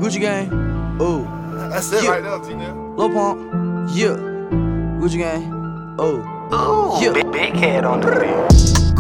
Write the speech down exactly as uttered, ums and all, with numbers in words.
Gucci gang, oh. That's it yeah. right there, G-Nell. Lil Pump, yeah. Gucci gang, oh. Ooh, yeah. big, big head on the beat.